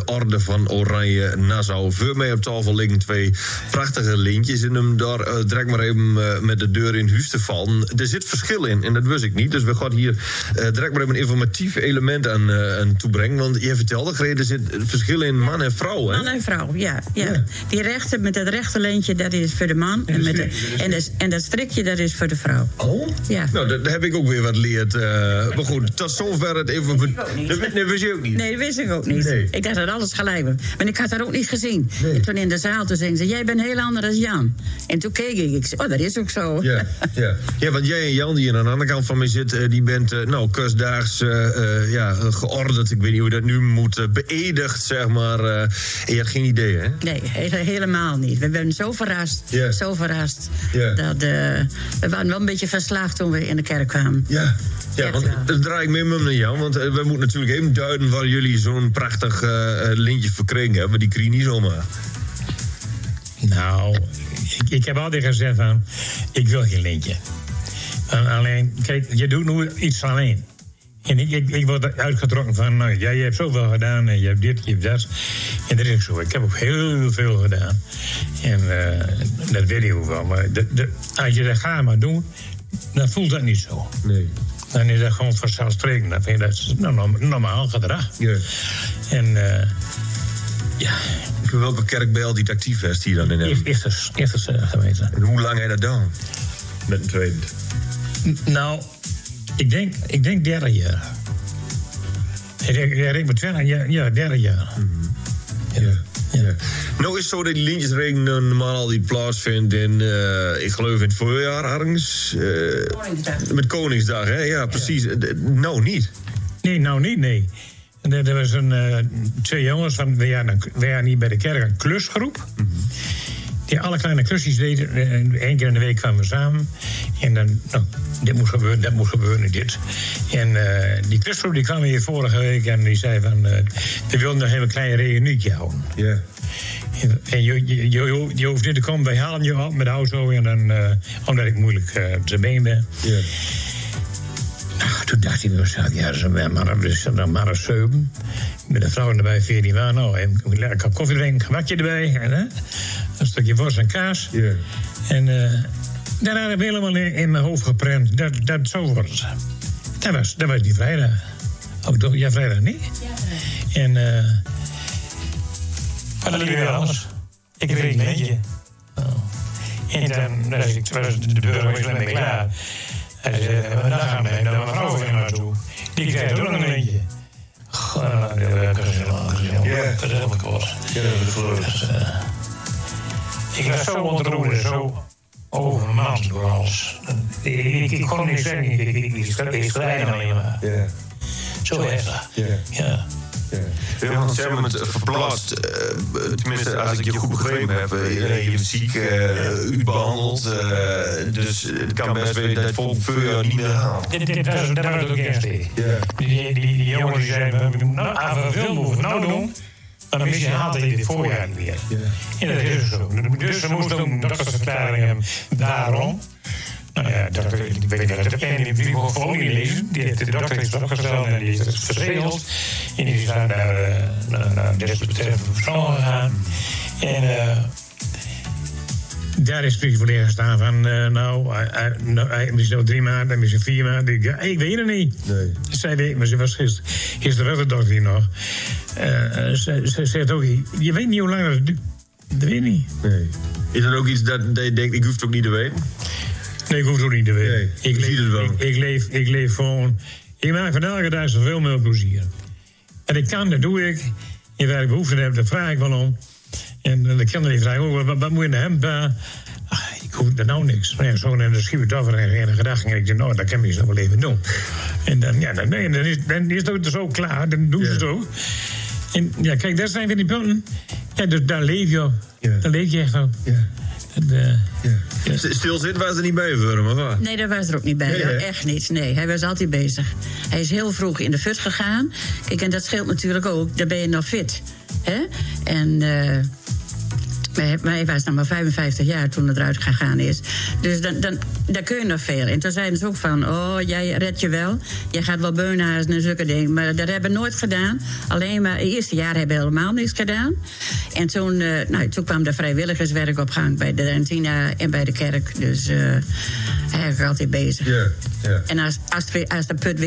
Orde van Oranje Nassau. Voor mij op tafel liggen 2 prachtige lintjes. En hem daar direct maar even met de deur in huis te vallen. Er zit verschil in en dat wist ik niet. Dus we gaan hier direct maar even een informatief element aan toebrengen. Want je vertelde, Grete, er zit verschil in man en vrouw. Hè? Man en vrouw, ja. Die rechter met het rechte lintje, dat is voor de man. En dat strikje, dat is voor de vrouw. Oh? Ja. Nou, daar heb ik ook weer wat geleerd. Maar goed, tot zover het even... Dat wist je ook niet? Nee, dat wist ik ook niet. Nee. Ik dacht dat alles gelijk was. Maar ik had dat ook niet gezien. Nee. En toen in de zaal, toen zei ze, jij bent heel anders dan Jan. En toen keek ik zei, oh, dat is ook zo. Ja, want jij en Jan, die aan de andere kant van mij zit... die bent, kustdaags geordend. Ik weet niet hoe dat nu moet. Beëdigd, zeg maar. En je had geen idee, hè? Nee, helemaal niet. We zijn zo verrast. Ja. Zo verrast. Ja. Dat, we waren wel een beetje verslagen toen we in de kerk kwamen. Ja, want dan draai ik mee naar Jan. Want we moeten natuurlijk even duiden waar jullie zo'n prachtig lintje verkregen hebben. Maar die krijg je niet zomaar. Nou, ik heb altijd gezegd van, ik wil geen lintje. Alleen, kijk, je doet nu iets alleen. En ik word uitgetrokken van, nou, jij hebt zoveel gedaan en je hebt dit, je hebt dat. En dat is ook zo. Ik heb ook heel veel gedaan. En dat weet ik ook wel. Maar als je dat gaat maar doen, dan voelt dat niet zo. Nee. Dan is dat gewoon vanzelfsprekend. Dan vind je dat normaal gedrag. Ja. En welke kerk ben je altijd actief is hier dan in Eerst gemeente. En hoe lang heb je dat dan? Met een tweede? Nou, ik denk 30 jaar. Ik ben 20 jaar, ja, 30 jaar. Mm-hmm. Ja. Nou is het zo dat die lintjesregen normaal al die plaatsvindt in, ik geloof in het voorjaar ergens. Met Koningsdag, hè? Ja, precies. Nou niet. Nee, nou niet, nee. Er was 2 jongens van, wij hadden hier bij de kerk een klusgroep. Mm-hmm. Die alle kleine klusjes deden. 1 keer in de week kwamen we samen. En dan, nou, dit moet gebeuren, dat moet gebeuren, dit. En die klusgroep die kwam hier vorige week en die zei van... we wilden nog even een klein reunietje houden. Ja. Yeah. En je hoeft niet te komen, wij halen je op met de auto. En dan, omdat ik moeilijk te been ben. Ja. Yeah. Nou, toen dacht hij mezelf, ja, dat is een maar 7. Met de vrouw erbij, 14 jaar. Nou, een kop koffie drinken, gemakje erbij. En, een stukje worst en kaas. Yeah. En daar had ik helemaal in mijn hoofd geprent. Dat zo wordt het. Dat was die vrijdag. Ook toch? Ja, vrijdag niet? Ja. En maar dat liep weer anders. Ik weet niet, weet je. En dan was de burgemeester met me klaar. Hij zei, daar gaan we naar mijn vrouw weer naartoe. Die krijgt ook nog een eentje. Goh, dat was helemaal kort. Ik was zo ontroerd, zo overmand door alles. Ik kon niet zeggen, ik schreide alleen maar. Yeah. Zo heftig. Ja. We hebben het verplaatst. Tenminste, als ik je goed begrepen heb. Je bent ziek, u behandeld. Dus het kan best wel dat het volgend voorjaar niet meer gaan. Dat was het ook eerst. Die jongens die zeiden, nou, veel moeten we nou doen. Maar misschien haalt hij dit voorjaar niet meer. En dat is zo. Dus ze moesten ook een doktersverklaring hebben daarom. Nou ja, ik weet niet wat en die brief mocht ook niet lezen. Die heeft de dokter iets opgesteld en die heeft het verzegeld. En die zijn naar desbetreffende persoon gegaan. En daar is het volledig gestaan van, misschien al 3 maanden, misschien 4 maanden. Ik weet het niet. Nee. Zij weet, maar ze was gisteren was de dokter hier nog. Ze zegt ook, je weet niet hoe lang dat duurt. Dat weet ik niet. Nee. Is er ook iets dat je denkt, ik hoef het ook niet te weten? Nee, ik hoef het ook niet te weten. Nee, ik leef gewoon... Ik maak van elke dag zoveel meer plezier. En ik kan, dat doe ik. En waar ik behoefte heb, daar vraag ik wel om. En de kinderen die vragen ook, wat moet je naar hem? Ik hoef er nou niks. Maar ja, zo naar de schiet af en een gedachte. En ik denk, nou, dat kan je zo wel even doen. En dan, dan is het ook zo klaar. Dan doen ze het ook. En ja, kijk, dat zijn weer die punten. Ja, dus daar leef je op. Yeah. Daar leef je echt op. Yeah. Stilzitten was er niet bij voor hem, of wat? Nee, daar was er ook niet bij. Nee, echt niet. Nee, hij was altijd bezig. Hij is heel vroeg in de fut gegaan. Kijk, en dat scheelt natuurlijk ook. Dan ben je nog fit. Hè? En Maar hij was nog maar 55 jaar toen het eruit gegaan is. Dus dan kun je nog veel. En toen zeiden ze ook van, jij redt je wel. Jij gaat wel beunhazen en zulke dingen. Maar dat hebben we nooit gedaan. Alleen maar het eerste jaar hebben we helemaal niks gedaan. En toen kwam de vrijwilligerswerk op gang bij de Rentina en bij de kerk. Dus eigenlijk altijd bezig. Ja. En als de put weer